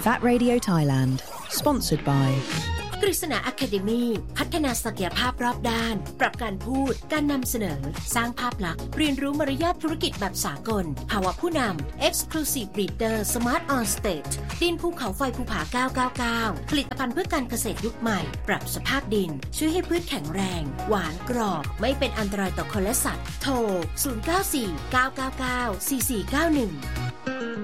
VAT Radio Thailand Sponsored by กฤษณา Academy พัฒนาศักยภาพรอบด้านปรับการพูดการนำเสนอสร้างภาพลักษณ์เรียนรู้มารยาทธุรกิจแบบสากลภาวะผู้นำ Exclusive Breeder Smart on Stage ดินภูเขาไฟภูผา999ผลิตภัณฑ์เพื่อการเกษตรยุคใหม่ปรับสภาพดินช่วยให้พืชแข็งแรงหวานกรอบไม่เป็นอันตรายต่อคนและสัตว์โทร0949994491